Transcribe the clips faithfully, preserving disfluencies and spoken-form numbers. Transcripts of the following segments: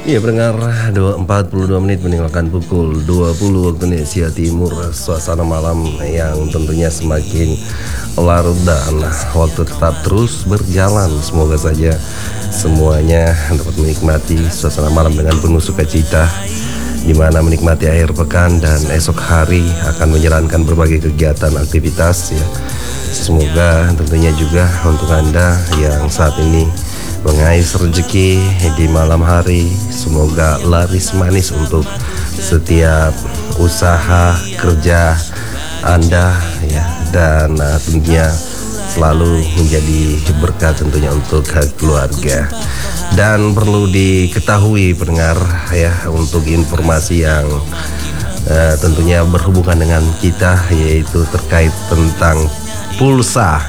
Iya pendengar, empat puluh dua menit meninggalkan pukul dua puluh waktu Indonesia Timur. Suasana malam yang tentunya semakin larut dan waktu tetap terus berjalan. Semoga saja semuanya dapat menikmati suasana malam dengan penuh sukacita, di mana menikmati akhir pekan dan esok hari akan menjalankan berbagai kegiatan aktivitas ya. Semoga tentunya juga untuk Anda yang saat ini mengais rezeki di malam hari, semoga laris manis untuk setiap usaha kerja Anda ya, dan uh, tentunya selalu menjadi berkat tentunya untuk keluarga. Dan perlu diketahui pendengar ya, untuk informasi yang uh, tentunya berhubungan dengan kita, yaitu terkait tentang pulsa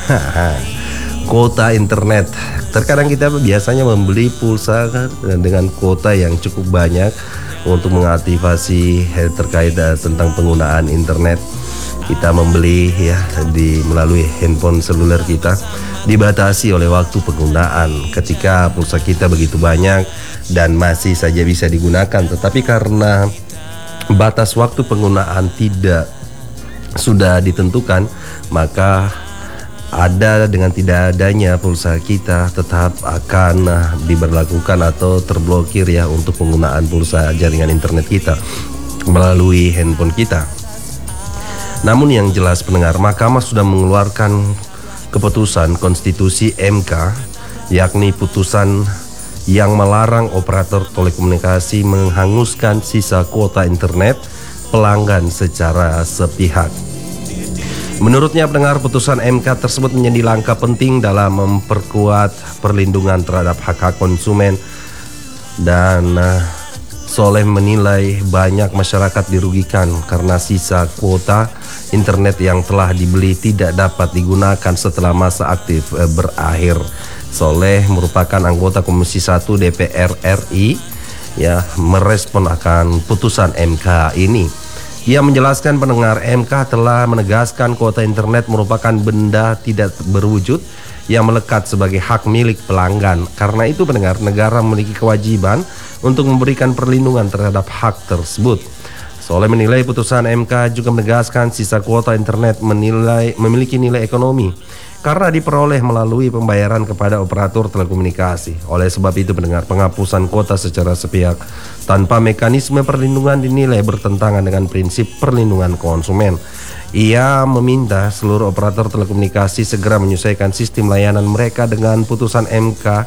kuota internet. Terkadang kita biasanya membeli pulsa dengan kuota yang cukup banyak untuk mengaktifasi terkait tentang penggunaan internet. Kita membeli ya di melalui handphone seluler kita, dibatasi oleh waktu penggunaan. Ketika pulsa kita begitu banyak dan masih saja bisa digunakan, tetapi karena batas waktu penggunaan tidak sudah ditentukan, maka ada dengan tidak adanya pulsa kita tetap akan uh, diberlakukan atau terblokir ya untuk penggunaan pulsa jaringan internet kita melalui handphone kita. Namun yang jelas pendengar, Mahkamah sudah mengeluarkan keputusan konstitusi M K, yakni putusan yang melarang operator telekomunikasi menghanguskan sisa kuota internet pelanggan secara sepihak. Menurutnya pendengar, putusan M K tersebut menjadi langkah penting dalam memperkuat perlindungan terhadap hak-hak konsumen, dan uh, Soleh menilai banyak masyarakat dirugikan karena sisa kuota internet yang telah dibeli tidak dapat digunakan setelah masa aktif uh, berakhir. Soleh merupakan anggota Komisi satu D P R R I ya, merespon akan putusan M K ini. Ia menjelaskan pendengar, M K telah menegaskan kuota internet merupakan benda tidak berwujud yang melekat sebagai hak milik pelanggan. Karena itu pendengar, negara memiliki kewajiban untuk memberikan perlindungan terhadap hak tersebut. Soleh menilai putusan M K juga menegaskan sisa kuota internet menilai memiliki nilai ekonomi karena diperoleh melalui pembayaran kepada operator telekomunikasi. Oleh sebab itu pendengar, penghapusan kuota secara sepihak tanpa mekanisme perlindungan dinilai bertentangan dengan prinsip perlindungan konsumen. Ia meminta seluruh operator telekomunikasi segera menyesuaikan sistem layanan mereka dengan putusan M K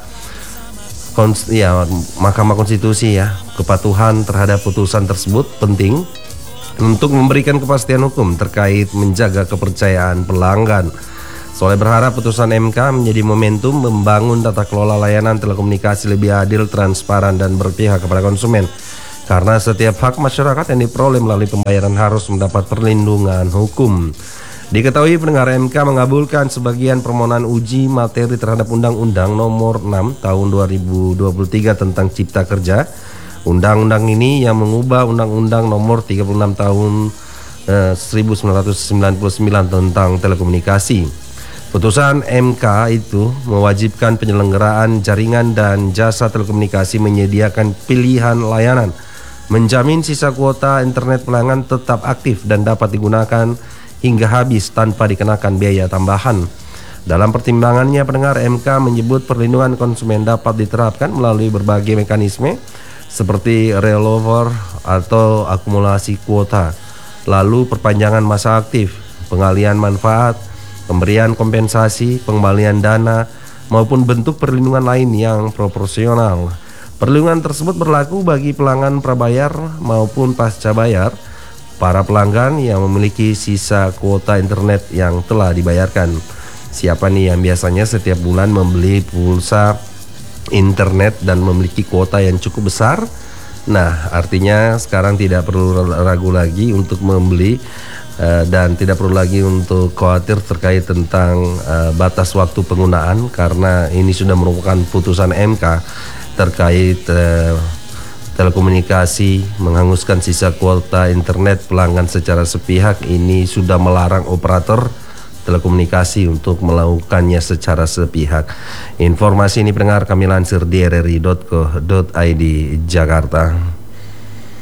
Kons ya, Mahkamah Konstitusi ya. Kepatuhan terhadap putusan tersebut penting untuk memberikan kepastian hukum terkait menjaga kepercayaan pelanggan. Soleh berharap putusan M K menjadi momentum membangun tata kelola layanan telekomunikasi lebih adil, transparan, dan berpihak kepada konsumen. Karena setiap hak masyarakat yang diperoleh melalui pembayaran harus mendapat perlindungan hukum. Diketahui pendengar, M K mengabulkan sebagian permohonan uji materi terhadap Undang-Undang Nomor enam Tahun dua ribu dua puluh tiga tentang Cipta Kerja. Undang-undang ini yang mengubah Undang-Undang Nomor tiga puluh enam Tahun eh, seribu sembilan ratus sembilan puluh sembilan tentang telekomunikasi. Putusan M K itu mewajibkan penyelenggaraan jaringan dan jasa telekomunikasi menyediakan pilihan layanan, menjamin sisa kuota internet pelanggan tetap aktif dan dapat digunakan hingga habis tanpa dikenakan biaya tambahan. Dalam pertimbangannya pendengar, M K menyebut perlindungan konsumen dapat diterapkan melalui berbagai mekanisme seperti rollover atau akumulasi kuota, lalu perpanjangan masa aktif, pengalihan manfaat, pemberian kompensasi, pengembalian dana, maupun bentuk perlindungan lain yang proporsional. Perlindungan tersebut berlaku bagi pelanggan prabayar maupun pasca bayar, para pelanggan yang memiliki sisa kuota internet yang telah dibayarkan. Siapa nih yang biasanya setiap bulan membeli pulsa internet dan memiliki kuota yang cukup besar? Nah, artinya sekarang tidak perlu ragu lagi untuk membeli Uh, dan tidak perlu lagi untuk khawatir terkait tentang uh, batas waktu penggunaan, karena ini sudah merupakan putusan M K terkait uh, telekomunikasi menghanguskan sisa kuota internet pelanggan secara sepihak. Ini sudah melarang operator telekomunikasi untuk melakukannya secara sepihak. Informasi ini pendengar kami lansir di r r i titik co titik i d Jakarta.